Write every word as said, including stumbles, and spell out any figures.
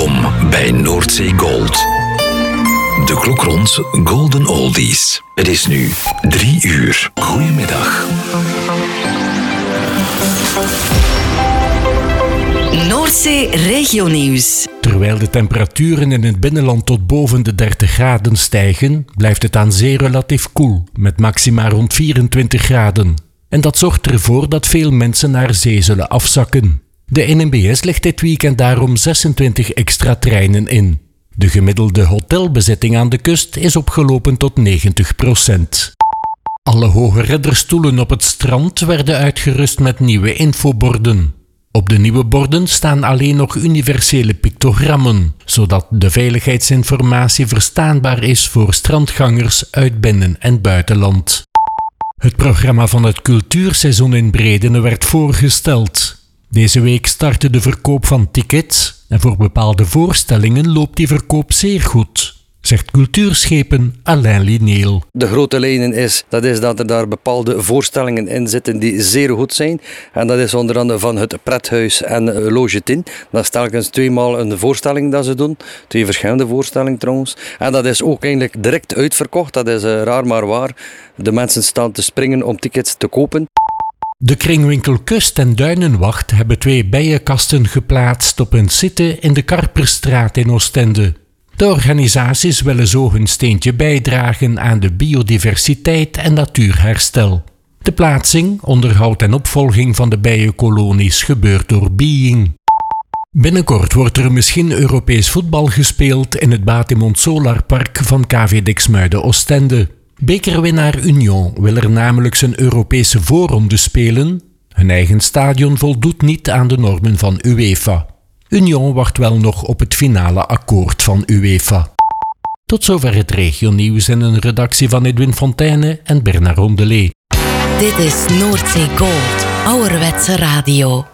Welkom bij Noordzee Gold. De klok rond Golden Oldies. Het is nu drie uur. Goedemiddag. Noordzee Regionieuws. Terwijl de temperaturen in het binnenland tot boven de dertig graden stijgen, blijft het aan zee relatief koel, met maxima rond vierentwintig graden. En dat zorgt ervoor dat veel mensen naar zee zullen afzakken. De N M B S legt dit weekend daarom zesentwintig extra treinen in. De gemiddelde hotelbezetting aan de kust is opgelopen tot negentig procent. Alle hoge redderstoelen op het strand werden uitgerust met nieuwe infoborden. Op de nieuwe borden staan alleen nog universele pictogrammen, zodat de veiligheidsinformatie verstaanbaar is voor strandgangers uit binnen- en buitenland. Het programma van het cultuurseizoen in Bredene werd voorgesteld. Deze week startte de verkoop van tickets en voor bepaalde voorstellingen loopt die verkoop zeer goed, zegt cultuurschepen Alain Lineel. De grote lijnen is, dat is dat er daar bepaalde voorstellingen in zitten die zeer goed zijn. En dat is onder andere van het Prethuis en Loge tien. Dat is telkens tweemaal een voorstelling dat ze doen. Twee verschillende voorstellingen trouwens. En dat is ook eigenlijk direct uitverkocht. Dat is uh, raar maar waar. De mensen staan te springen om tickets te kopen. De kringwinkel Kust en Duinenwacht hebben twee bijenkasten geplaatst op hun site in de Karperstraat in Oostende. De organisaties willen zo hun steentje bijdragen aan de biodiversiteit en natuurherstel. De plaatsing, onderhoud en opvolging van de bijenkolonies gebeurt door Being. Binnenkort wordt er misschien Europees voetbal gespeeld in het Batimont Solarpark van K V Diksmuide Oostende. Bekerwinnaar Union wil er namelijk zijn Europese voorronde spelen. Hun eigen stadion voldoet niet aan de normen van UEFA. Union wacht wel nog op het finale akkoord van UEFA. Tot zover het regionieuws en een redactie van Edwin Fontaine en Bernard Rondelet. Dit is Noordzee Gold, ouderwetse radio.